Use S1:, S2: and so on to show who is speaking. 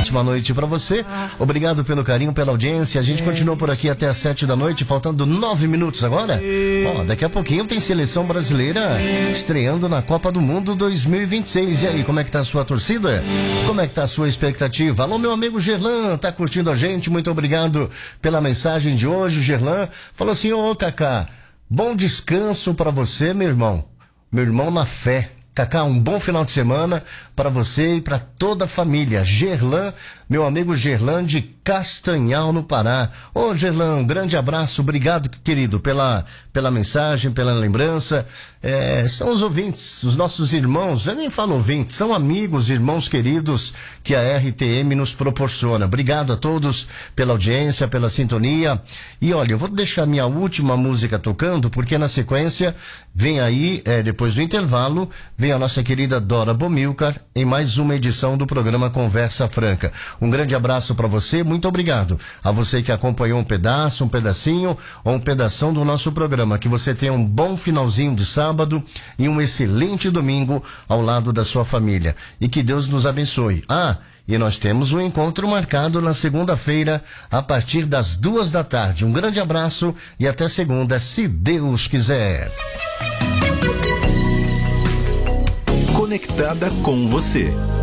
S1: ótima noite para você. Obrigado pelo carinho, pela audiência. A gente continua por aqui até às 7 da noite, faltando 9 minutos agora. Daqui a pouquinho tem seleção brasileira estreando na Copa do Mundo 2026. E aí, como é que tá a sua torcida? Como é que tá a sua expectativa? Alô, meu amigo Gerlan, tá curtindo a gente? Muito obrigado pela mensagem de hoje. O Gerlan falou assim: ô Cacá, bom descanso para você, meu irmão na fé. Cacá, um bom final de semana para você e para toda a família. Gerlan, meu amigo Gerlan de Castanhal, no Pará. Ô Gerlan, um grande abraço, obrigado, querido, pela mensagem, pela lembrança. São os ouvintes, os nossos irmãos, eu nem falo ouvintes, são amigos, irmãos queridos que a RTM nos proporciona. Obrigado a todos pela audiência, pela sintonia. E olha, eu vou deixar minha última música tocando, porque na sequência vem aí, depois do intervalo, vem a nossa querida Dora Bomilcar em mais uma edição do programa Conversa Franca. Um grande abraço para você, muito obrigado a você que acompanhou um pedaço, um pedacinho ou um pedação do nosso programa. Que você tenha um bom finalzinho de sábado e um excelente domingo ao lado da sua família. E que Deus nos abençoe. E nós temos um encontro marcado na segunda-feira, a partir das 2 da tarde. Um grande abraço e até segunda, se Deus quiser.
S2: Conectada com você.